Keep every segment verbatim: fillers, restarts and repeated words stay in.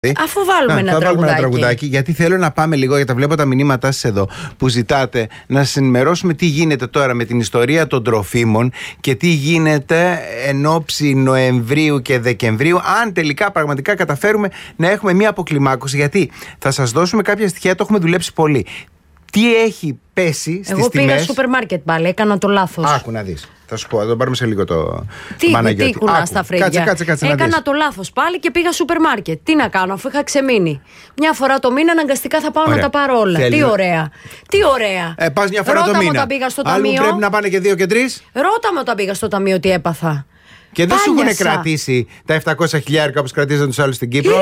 Αφού βάλουμε, Α, ένα, θα τραγουδάκι. βάλουμε ένα τραγουδάκι, γιατί θέλω να πάμε λίγο, γιατί τα βλέπω τα μηνύματά σας εδώ που ζητάτε να σας ενημερώσουμε τι γίνεται τώρα με την ιστορία των τροφίμων και τι γίνεται εν ώψη Νοεμβρίου και Δεκεμβρίου, αν τελικά πραγματικά καταφέρουμε να έχουμε μια αποκλιμάκωση. Γιατί θα σας δώσουμε κάποια στοιχεία, το έχουμε δουλέψει πολύ. Τι έχει πέσει στις τιμές. Εγώ πήγα στο σούπερ μάρκετ πάλι, έκανα το λάθος. Άκου να δεις. Θα σου πω, θα το πάρουμε σε λίγο το Τι, τι κουνά στα φρύδια. Κάτσε, κάτσε, κάτσε, έκανα το λάθος πάλι και πήγα σούπερ μάρκετ. Τι να κάνω, αφού είχα ξεμείνει. Μια φορά το μήνα αναγκαστικά θα πάω ωραία. να τα πάρω όλα. Θέλει. Τι ωραία. Τι ωραία. Ε, πας μια φορά Ρώτα το μήνα. Όταν πήγα στο Άλλου ταμείο. πρέπει να πάνε και δύο και τρεις. Ρώτα με όταν πήγα στο ταμείο τι έπαθα. Και δεν σου έχουν Πάνιασα. κρατήσει τα επτακόσια χιλιάρικα όπως κρατήσαν τους άλλους στην Κύπρο.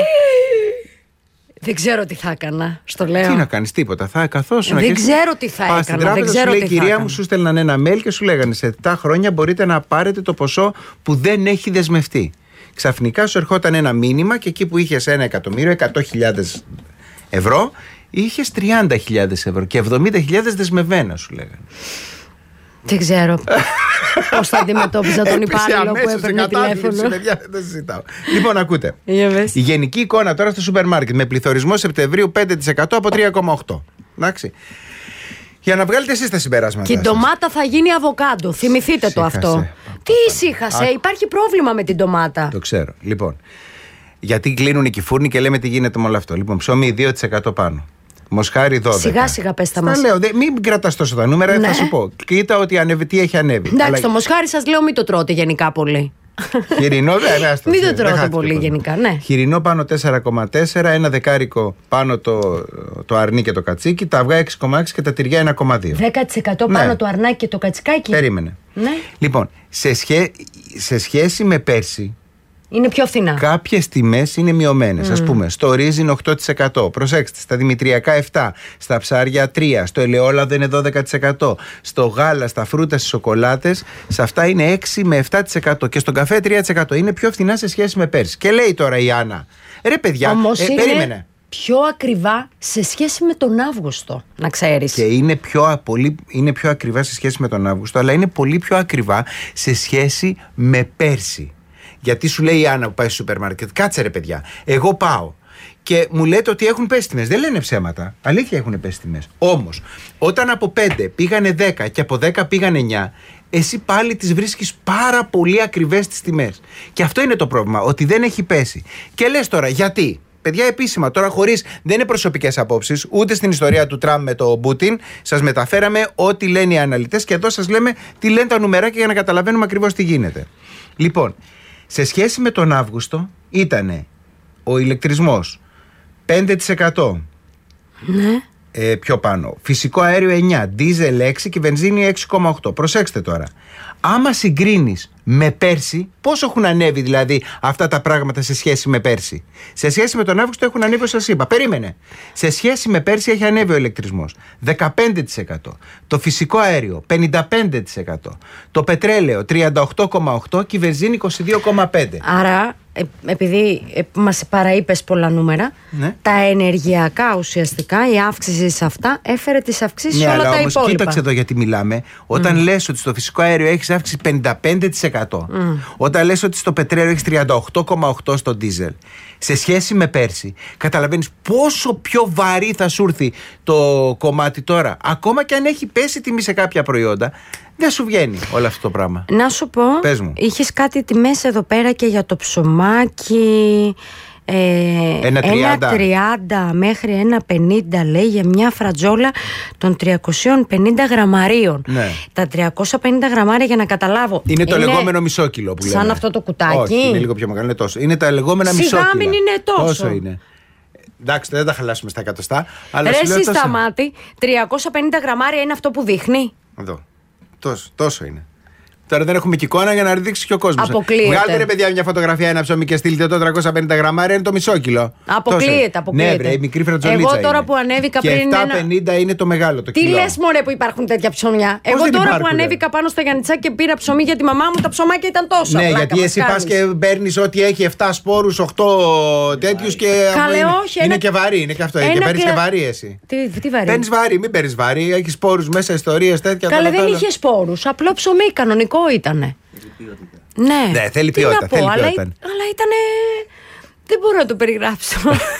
Δεν ξέρω τι θα έκανα, στο λέω. Τι να κάνεις, τίποτα. Θα καθόσουν. Δεν ξέρω τι θα Πας στην έκανα. Δεν τράπεζα, ξέρω σου λέει, τι κυρία θα μου, έκανα. σου στέλναν ένα mail και σου λέγανε σε επτά χρόνια μπορείτε να πάρετε το ποσό που δεν έχει δεσμευτεί. Ξαφνικά σου ερχόταν ένα μήνυμα και εκεί που είχες ένα εκατομμύριο, εκατό χιλιάδες ευρώ, είχες τριάντα χιλιάδες ευρώ και εβδομήντα χιλιάδες δεσμευμένα, σου λέγανε. Δεν ξέρω πώς θα αντιμετώπιζα τον υπάλληλο που έπαιρνε τηλέφωνο. Δεν συζητάω. Λοιπόν, ακούτε. Η γενική εικόνα τώρα στο σούπερ μάρκετ με πληθωρισμό Σεπτεμβρίου πέντε τοις εκατό από τρία κόμμα οκτώ. Εντάξει. Για να βγάλετε εσείς τα συμπεράσματα. Και η ντομάτα θα γίνει αβοκάντο. Θυμηθείτε Σύχασε. το αυτό. Τι ησύχασε, Α... υπάρχει πρόβλημα με την ντομάτα. Το ξέρω. Λοιπόν, γιατί κλείνουν οι κυφούρνοι και λέμε τι γίνεται με όλο αυτό. Λοιπόν, ψωμί δύο τοις εκατό πάνω. Μοσχάρι δώδεκα. Σιγά σιγά πες τα μας. Λέω, δε, μην κρατάς τόσο τα νούμερα, ναι. Θα σου πω. Κοίτα ότι ανέβει, τι έχει ανέβει. Εντάξει, Αλλά... το μοσχάρι σας λέω μην το τρώτε γενικά πολύ. Χοιρινό, βέβαια. Μην το τρώτε πολύ γενικά, ναι. Χοιρινό πάνω τέσσερα κόμμα τέσσερα, ένα δεκάρικο πάνω το, το αρνί και το κατσίκι, τα αυγά έξι κόμμα έξι και τα τυριά ένα κόμμα δύο. δέκα τοις εκατό πάνω ναι. το αρνάκι και το κατσικάκι. Περίμενε. Ναι. Λοιπόν, σε, σχέ... σε σχέση με πέρσι. Είναι πιο φθηνά. Κάποιες τιμές είναι μειωμένες. Mm. Ας πούμε, στο ρύζι είναι οκτώ τοις εκατό. Προσέξτε, στα δημητριακά επτά τοις εκατό. Στα ψάρια τρία τοις εκατό. Στο ελαιόλαδο είναι δώδεκα τοις εκατό. Στο γάλα, στα φρούτα, στις σοκολάτες, σε αυτά είναι έξι με επτά τοις εκατό. Και στον καφέ τρία τοις εκατό. Είναι πιο φθηνά σε σχέση με πέρσι. Και λέει τώρα η Άννα, ρε παιδιά, όμως ε, είναι περίμενε. Πιο ακριβά σε σχέση με τον Αύγουστο, να ξέρεις. Και είναι πιο, πολύ, είναι πιο ακριβά σε σχέση με τον Αύγουστο, αλλά είναι πολύ πιο ακριβά σε σχέση με πέρσι. Γιατί σου λέει η Άννα που πάει στο σούπερ μάρκετ, κάτσε ρε παιδιά, εγώ πάω και μου λέτε ότι έχουν πέσει τιμές. Δεν λένε ψέματα. Αλήθεια έχουν πέσει τιμές. Όμως, όταν από πέντε πήγανε δέκα και από δέκα πήγανε εννιά, εσύ πάλι τις βρίσκεις πάρα πολύ ακριβές τις τιμές. Και αυτό είναι το πρόβλημα, ότι δεν έχει πέσει. Και λες τώρα, γιατί. Παιδιά, επίσημα, τώρα χωρίς, δεν είναι προσωπικές απόψεις, ούτε στην ιστορία του Τραμπ με το Πούτιν. Σας μεταφέραμε ό,τι λένε οι αναλυτές και εδώ σας λέμε τι λένε τα νουμεράκια για να καταλαβαίνουμε ακριβώς τι γίνεται. Λοιπόν, σε σχέση με τον Αύγουστο ήταν ο ηλεκτρισμός πέντε τοις εκατό ναι. ε, πιο πάνω, φυσικό αέριο εννιά, ντίζελ έξι και βενζίνη έξι κόμμα οκτώ. Προσέξτε τώρα, άμα συγκρίνεις με πέρσι, πόσο έχουν ανέβει δηλαδή αυτά τα πράγματα σε σχέση με πέρσι. Σε σχέση με τον Αύγουστο έχουν ανέβει, όπως σας είπα. Περίμενε. Σε σχέση με πέρσι έχει ανέβει ο ηλεκτρισμός δεκαπέντε τοις εκατό. Το φυσικό αέριο πενήντα πέντε τοις εκατό. Το πετρέλαιο τριάντα οκτώ κόμμα οκτώ και η βενζίνη είκοσι δύο κόμμα πέντε. Άρα, ε, επειδή ε, μας παραείπες πολλά νούμερα, ναι. τα ενεργειακά ουσιαστικά, η αύξηση σε αυτά έφερε τις αυξήσεις ναι, σε όλα αλλά τα όμως, υπόλοιπα. Κοίταξε εδώ γιατί μιλάμε. Όταν mm. λες ότι στο φυσικό αέριο έχεις αύξηση πενήντα πέντε τοις εκατό, mm. όταν λες ότι στο πετρέλαιο έχεις τριάντα οκτώ κόμμα οκτώ στο ντίζελ, σε σχέση με πέρσι, καταλαβαίνεις πόσο πιο βαρύ θα σου έρθει το κομμάτι τώρα. Ακόμα και αν έχει πέσει τιμή σε κάποια προϊόντα, δεν σου βγαίνει όλο αυτό το πράγμα. Να σου πω, είχες κάτι τιμές εδώ πέρα και για το ψωμάκι. Ε, ένα τριάντα μέχρι ένα πενήντα λέει για μια φρατζόλα των τριακόσια πενήντα γραμμαρίων. Ναι. Τα τριακόσια πενήντα γραμμάρια, για να καταλάβω, είναι το είναι λεγόμενο μισόκιλο που λέμε. Σαν αυτό το κουτάκι. Όχι, είναι λίγο πιο μεγάλο, είναι τόσο. Είναι τα λεγόμενα μισόκιλα. Σιγά μην είναι τόσο. Τόσο είναι. Εντάξει, δεν τα χαλάσουμε στα εκατοστά. Ρε εσύ σταμάτη, τριακόσια πενήντα γραμμάρια είναι αυτό που δείχνει. Εδώ. Τόσο, τόσο είναι. Τώρα δεν έχουμε και εικόνα για να δείξει και ο κόσμος. Αποκλείεται. Βγάλτε ρε παιδιά μια φωτογραφία, ένα ψωμί και στείλτε το τριακόσια πενήντα γραμμάρια, είναι το μισό κιλό. Αποκλείεται, αποκλείεται. Ναι, βρε, η μικρή φρατζολίτσα. Εγώ τώρα είναι. που ανέβηκα και πριν. επτακόσια πενήντα είναι το μεγάλο το τι κιλό. Τι λες μωρέ που υπάρχουν τέτοια ψωμιά. Πώς Εγώ τώρα υπάρχουν, που ανέβηκα πάνω στο Γιαννιτσάκι και πήρα ψωμί για τη μαμά μου, τα ψωμάκια ήταν τόσο. Ναι, πλάκα, γιατί εσύ πας και παίρνει ό,τι έχει επτά σπόρους, οκτώ τέτοιους και. Καλέ, είναι, όχι, είναι ένα... και βαρύ, είναι και αυτό. Και παίρνει και βαρύ εσύ. Τι, τι βαρύ. Παίρνει βαρύ, μην παίρνει βαρύ, έχει σπόρους μέσα, ιστορίες τέτοια. Καλέ, δεν είχε σπόρους. Απλό ψωμί, κανονικό ήτανε. Ναι, ναι, θέλει ποιότητα. Πω, θέλει αλλά, ποιότητα. αλλά ήταν Δεν μπορώ να το περιγράψω.